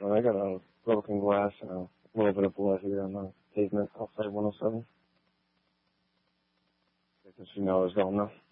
I got a broken glass and a little bit of blood here on the pavement outside 107. Because you know I was going now.